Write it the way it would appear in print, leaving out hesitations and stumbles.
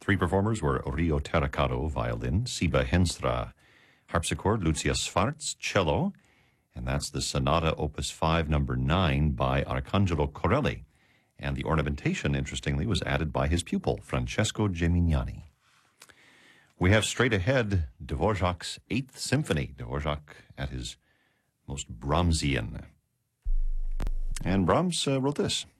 Three performers were Rio Terracato, violin, Siba Henstra, harpsichord, Lucia Schwarz, cello, and that's the Sonata Opus 5, number 9 by Arcangelo Corelli. And the ornamentation, interestingly, was added by his pupil, Francesco Gemignani. We have straight ahead Dvorak's Eighth Symphony, Dvorak at his most Brahmsian. And Brahms wrote this.